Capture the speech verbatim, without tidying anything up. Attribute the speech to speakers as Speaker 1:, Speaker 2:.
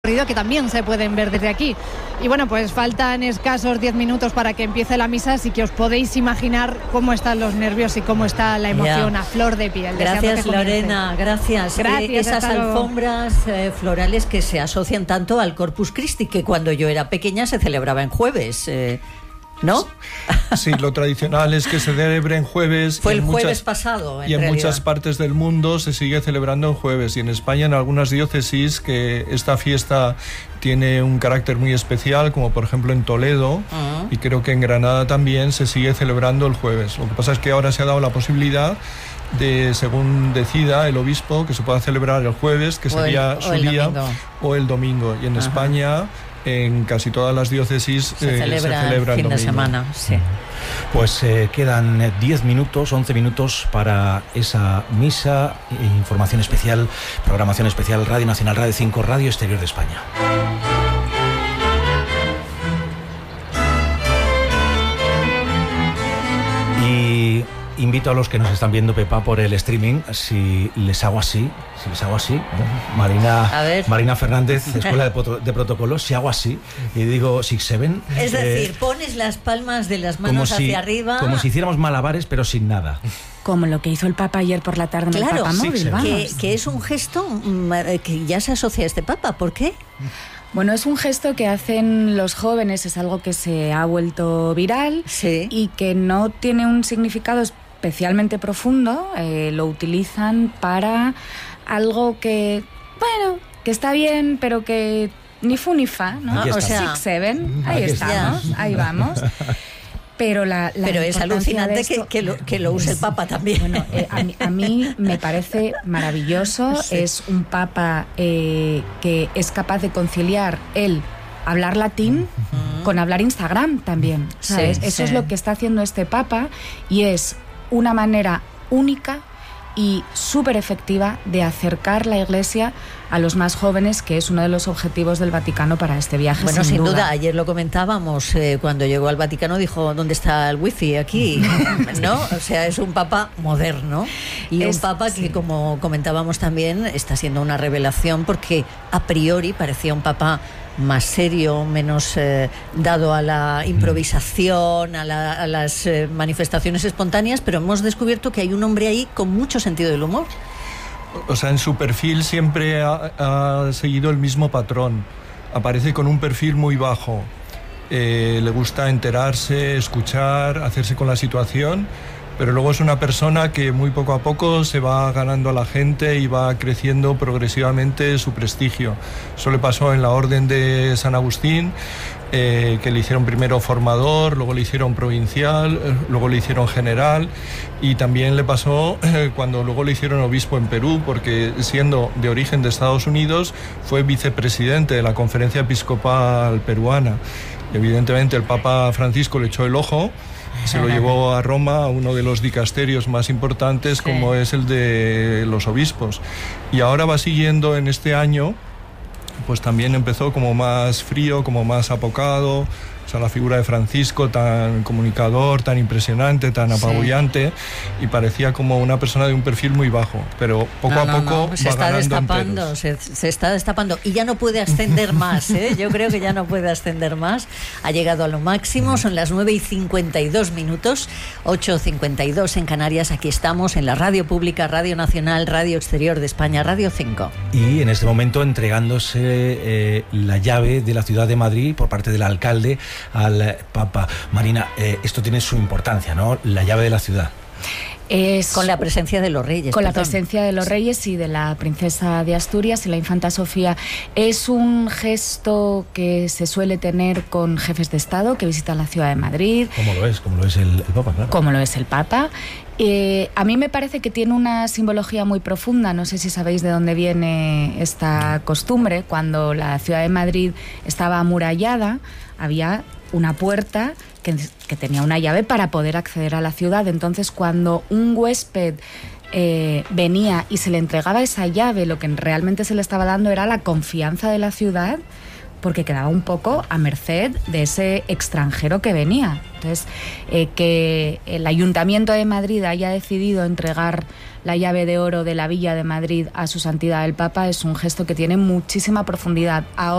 Speaker 1: que también se pueden ver desde aquí. Y bueno, pues faltan escasos diez minutos para que empiece la misa, así que os podéis imaginar cómo están los nervios y cómo está la emoción ya. a flor de piel.
Speaker 2: Gracias, Lorena, gracias.
Speaker 1: Gracias
Speaker 2: eh, esas alfombras eh, florales que se asocian tanto al Corpus Christi, que cuando yo era pequeña se celebraba en jueves. Eh, ¿No?
Speaker 3: Sí, lo tradicional es que se celebre en jueves.
Speaker 2: Fue el jueves
Speaker 3: muchas,
Speaker 2: pasado, en
Speaker 3: Y en
Speaker 2: realidad.
Speaker 3: muchas partes del mundo se sigue celebrando en jueves. Y en España, en algunas diócesis, que esta fiesta tiene un carácter muy especial, como por ejemplo en Toledo, uh-huh. y creo que en Granada también se sigue celebrando el jueves. Lo que pasa es que ahora se ha dado la posibilidad de, según decida el obispo, que se pueda celebrar el jueves, que
Speaker 2: o
Speaker 3: sería
Speaker 2: el,
Speaker 3: su
Speaker 2: o el
Speaker 3: día,
Speaker 2: domingo.
Speaker 3: o el domingo. Y en uh-huh. España, en casi todas las diócesis
Speaker 2: se celebra,
Speaker 3: eh, se celebra
Speaker 2: el fin
Speaker 3: el
Speaker 2: de semana, sí.
Speaker 4: Pues eh, quedan diez minutos, once minutos para esa misa, información especial, programación especial, Radio Nacional, Radio cinco, Radio Exterior de España. Y invito a los que nos están viendo, Pepa, por el streaming, si les hago así, si les hago así, Marina, Marina Fernández, Escuela de, de Protocolo, si hago así y digo six seven.
Speaker 2: Es decir, eh, pones las palmas de las manos hacia
Speaker 4: si,
Speaker 2: arriba.
Speaker 4: Como si hiciéramos malabares, pero sin nada.
Speaker 5: Como lo que hizo el Papa ayer por la tarde en
Speaker 2: claro,
Speaker 5: el Papa Móvil, vamos.
Speaker 2: Que, que es un gesto que ya se asocia a este Papa. ¿Por qué?
Speaker 5: Bueno, es un gesto que hacen los jóvenes, es algo que se ha vuelto viral
Speaker 2: sí.
Speaker 5: y que no tiene un significado especialmente profundo. Eh, lo utilizan para algo que, bueno, que está bien, pero que ni fu ni fa, ¿no?
Speaker 2: O sea,
Speaker 5: six seven, ahí estamos, ya. ahí vamos. Pero, la, la
Speaker 2: Pero es alucinante
Speaker 5: esto,
Speaker 2: que, que, lo, que lo use el Papa también.
Speaker 5: Bueno, eh, a, mí, a mí me parece maravilloso. Sí. Es un Papa eh, que es capaz de conciliar el hablar latín uh-huh. con hablar Instagram también, ¿sabes? Sí, Eso sí. es lo que está haciendo este Papa y es una manera única y súper efectiva de acercar la Iglesia a los más jóvenes, que es uno de los objetivos del Vaticano para este viaje.
Speaker 2: Bueno, sin, sin duda.
Speaker 5: duda,
Speaker 2: ayer lo comentábamos, eh, cuando llegó al Vaticano dijo, ¿dónde está el wifi aquí? ¿No? O sea, es un Papa moderno y es, un Papa sí. que, como comentábamos también, está siendo una revelación porque a priori parecía un Papa más serio, menos eh, dado a la improvisación, a, la, a las eh, manifestaciones espontáneas, pero hemos descubierto que hay un hombre ahí con mucho sentido del humor.
Speaker 3: O sea, en su perfil siempre ha, ha seguido el mismo patrón. Aparece con un perfil muy bajo. Eh, le gusta enterarse, escuchar, hacerse con la situación, pero luego es una persona que muy poco a poco se va ganando a la gente y va creciendo progresivamente su prestigio. Eso le pasó en la Orden de San Agustín, eh, que le hicieron primero formador, luego le hicieron provincial, eh, luego le hicieron general, y también le pasó eh, cuando luego le hicieron obispo en Perú, porque siendo de origen de Estados Unidos fue vicepresidente de la Conferencia Episcopal Peruana. Y evidentemente el Papa Francisco le echó el ojo, se lo llevó a Roma, a uno de los dicasterios más importantes, sí. como es el de los obispos. Y ahora va siguiendo en este año, pues también empezó como más frío, como más apocado. O sea, la figura de Francisco, tan comunicador, tan impresionante, tan apabullante, sí. y parecía como una persona de un perfil muy bajo, pero poco
Speaker 2: no,
Speaker 3: a
Speaker 2: no,
Speaker 3: poco
Speaker 2: no. se
Speaker 3: va
Speaker 2: está
Speaker 3: ganando
Speaker 2: destapando, se, se está destapando y ya no puede ascender más, ¿eh? Yo creo que ya no puede ascender más. Ha llegado a lo máximo, son las nueve y cincuenta y dos minutos, ocho cincuenta y dos en Canarias. Aquí estamos en la radio pública, Radio Nacional, Radio Exterior de España, Radio cinco.
Speaker 4: Y en este momento entregándose eh, la llave de la ciudad de Madrid por parte del alcalde al Papa. Marina, eh, esto tiene su importancia, ¿no? La llave de la ciudad.
Speaker 5: Es
Speaker 2: con la presencia de los reyes.
Speaker 5: Con
Speaker 2: perdón.
Speaker 5: la presencia de los reyes y de la princesa de Asturias y la infanta Sofía. Es un gesto que se suele tener con jefes de Estado que visitan la ciudad de Madrid.
Speaker 4: Como lo es, como lo es el, el Papa, claro.
Speaker 5: Como lo es el Papa. Eh, a mí me parece que tiene una simbología muy profunda. No sé si sabéis de dónde viene esta costumbre. Cuando la ciudad de Madrid estaba amurallada, había una puerta que, que tenía una llave para poder acceder a la ciudad. Entonces, cuando un huésped eh, venía y se le entregaba esa llave, lo que realmente se le estaba dando era la confianza de la ciudad porque quedaba un poco a merced de ese extranjero que venía. Entonces, eh, que el Ayuntamiento de Madrid haya decidido entregar la llave de oro de la Villa de Madrid a su santidad el Papa es un gesto que tiene muchísima profundidad. Ahora